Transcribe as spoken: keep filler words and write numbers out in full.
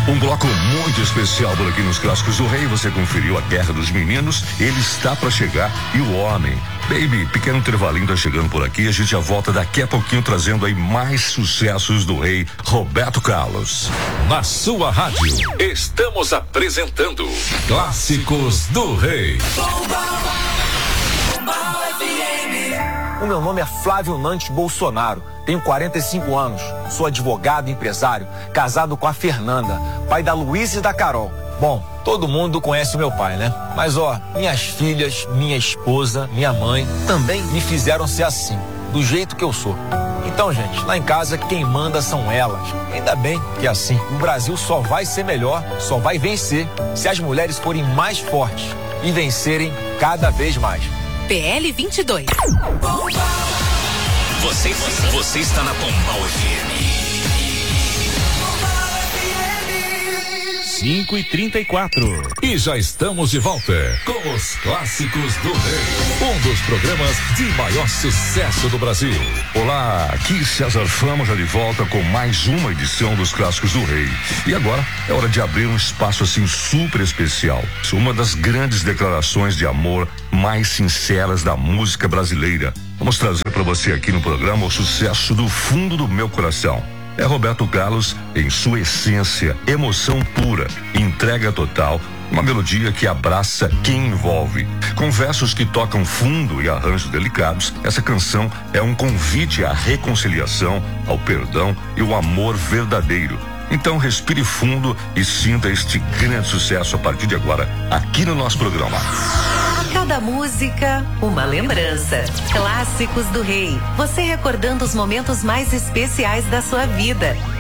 Um bloco muito especial por aqui nos Clássicos do Rei. Você conferiu a Guerra dos Meninos. Ele está para chegar. E o homem. Baby, pequeno intervalinho tá chegando por aqui. A gente já volta daqui a pouquinho trazendo aí mais sucessos do rei Roberto Carlos. Na sua rádio, estamos apresentando Clássicos do Rei. O meu nome é Flávio Nantes Bolsonaro, tenho quarenta e cinco anos, sou advogado e empresário, casado com a Fernanda, pai da Luísa e da Carol. Bom, todo mundo conhece o meu pai, né? Mas ó, minhas filhas, minha esposa, minha mãe também me fizeram ser assim, do jeito que eu sou. Então, gente, lá em casa quem manda são elas. Ainda bem que é assim. O Brasil só vai ser melhor, só vai vencer se as mulheres forem mais fortes e vencerem cada vez mais. P L vinte e dois. Você, você está na Pombal F M. cinco e trinta e quatro. E já estamos de volta com os Clássicos do Rei. Um dos programas de maior sucesso do Brasil. Olá, aqui César Fama já de volta com mais uma edição dos Clássicos do Rei. E agora é hora de abrir um espaço assim super especial. Uma das grandes declarações de amor mais sinceras da música brasileira. Vamos trazer para você aqui no programa o sucesso do fundo do meu coração. É Roberto Carlos em sua essência, emoção pura, entrega total, uma melodia que abraça quem envolve. Com versos que tocam fundo e arranjos delicados, essa canção é um convite à reconciliação, ao perdão e ao amor verdadeiro. Então respire fundo e sinta este grande sucesso a partir de agora, aqui no nosso programa. Cada música, uma lembrança. Clássicos do Rei. Você recordando os momentos mais especiais da sua vida.